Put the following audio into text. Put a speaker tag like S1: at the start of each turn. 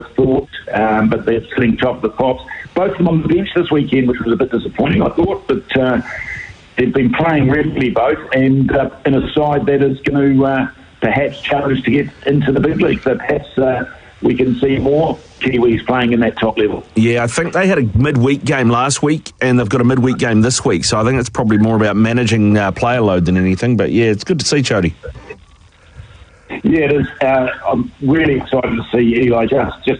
S1: thought, but they're sitting top of the pops. Both of them on the bench this weekend, which was a bit disappointing, I thought, but they've been playing regularly both, and in a side that is going to perhaps challenge to get into the big league. So perhaps we can see more Kiwis playing in that top level.
S2: Yeah, I think they had a midweek game last week, and they've got a midweek game this week, so I think it's probably more about managing player load than anything, but yeah, it's good to see, Chody.
S1: Yeah, it is. I'm really excited to see Eli just